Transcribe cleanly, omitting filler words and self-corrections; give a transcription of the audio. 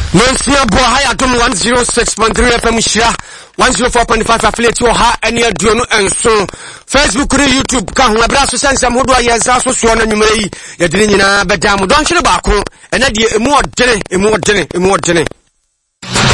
Monsieur Bohaya Dum 106.3 FM Shira 104.5 affiliate ha ene aduonu enso Facebook ne YouTube ka ho abra so sensam hodo ayensa so so na nwumere yi ye dire nyina bedam don hwere baako ene de emu odene